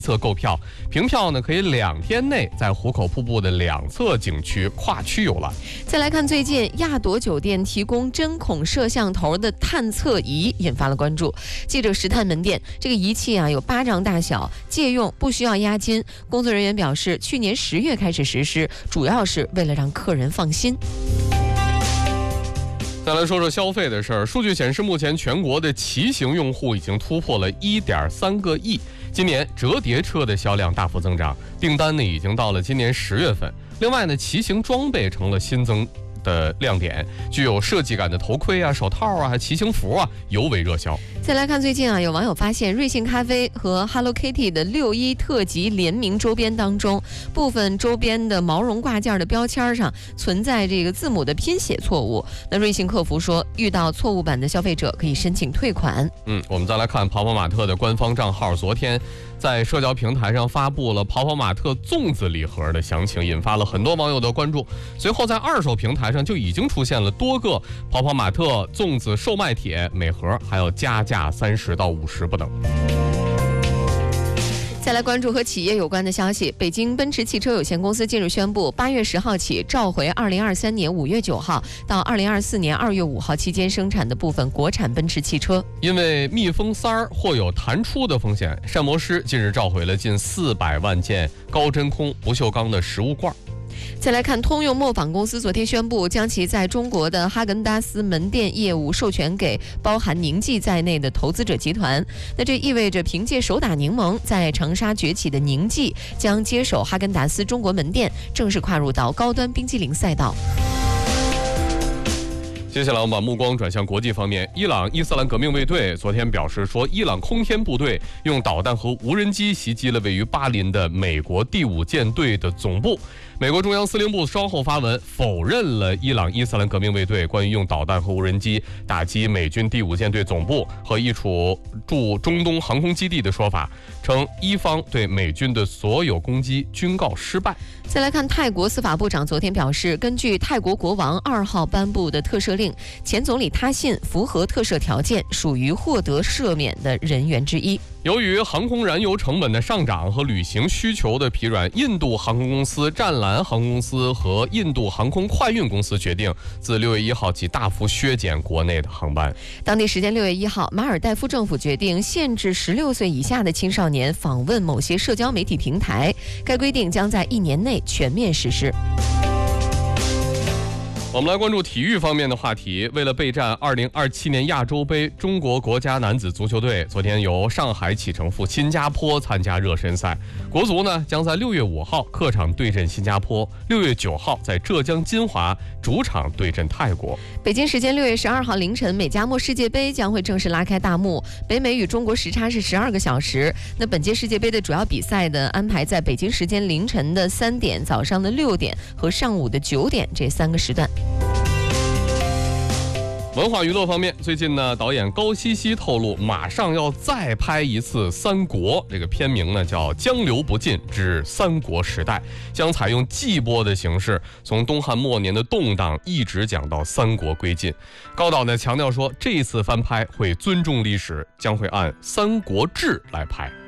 侧购票，凭票呢可以2天内在壶口瀑布的2侧景区跨区游览。 再来看最近亚朵酒店提供针孔摄像头的探测仪引发了关注。记者实探门店，这个仪器有巴掌大小，借用不需要押金。工作人员表示，去年10月开始实施，主要是为了让客人放心。 再来说说消费的事儿。数据显示，目前全国的骑行用户已经突破了1.3个亿。今年折叠车的销量大幅增长，订单呢已经到了今年10月份。另外呢，骑行装备成了新增的亮点，具有设计感的头盔手套还骑行服尤为热销。 再来看最近有网友发现瑞幸咖啡和 Hello Kitty 的6·1特辑联名周边当中，部分周边的毛绒挂件的标签上存在这个字母的拼写错误。那瑞幸客服说，遇到错误版的消费者可以申请退款。 我们再来看跑跑玛特的官方账号，昨天在社交平台上发布了跑跑玛特粽子礼盒的详情，引发了很多网友的关注。随后在二手平台上就已经出现了多个跑跑玛特粽子售卖帖，每盒还要加价30到50不等。 再来关注和企业有关的消息，北京奔驰汽车有限公司近日宣布，8月10号起召回2023年5月9号到2024年2月5号期间生产的部分国产奔驰汽车。 因为密封塞儿或有弹出的风险，膳魔师近日召回了近400万件高真空不锈钢的食物罐。 再来看通用磨坊公司昨天宣布，将其在中国的哈根达斯门店业务授权给包含宁记在内的投资者集团。那这意味着凭借手打柠檬在长沙崛起的宁记将接手哈根达斯中国门店，正式跨入到高端冰激凌赛道。 接下来我们把目光转向国际方面，伊朗伊斯兰革命卫队昨天表示说，伊朗空天部队用导弹和无人机袭击了位于巴林的美国第5舰队的总部。美国中央司令部稍后发文否认了伊朗伊斯兰革命卫队关于用导弹和无人机打击美军第5舰队总部和一处驻中东航空基地的说法，称伊方对美军的所有攻击均告失败。 再来看泰国司法部长昨天表示，根据泰国国王2号颁布的特赦令，前总理他信符合特赦条件，属于获得赦免的人员之一。 由于航空燃油成本的上涨和旅行需求的疲软，印度航空公司、湛蓝航空公司和印度航空快运公司决定自6月1号起大幅削减国内的航班。 当地时间6月1号，马尔代夫政府决定限制16岁以下的青少年访问某些社交媒体平台，该规定将在1年内全面实施。 我们来关注体育方面的话题。为了备战2027年亚洲杯，中国国家男子足球队昨天由上海启程赴新加坡参加热身赛。国足呢将在6月5号客场对阵新加坡，6月9号在浙江金华主场对阵泰国。 北京时间6月12号凌晨，美加墨世界杯将会正式拉开大幕。北美与中国时差是12个小时。那本届世界杯的主要比赛的安排在北京时间凌晨的3点、早上的6点和上午的9点这3个时段。 文化娱乐方面，最近呢，导演高希希透露，马上要再拍一次《三国》，这个片名呢叫《江流不尽之三国时代》，将采用季播的形式，从东汉末年的动荡一直讲到三国归晋。高导呢强调说，这次翻拍会尊重历史，将会按《三国志》来拍。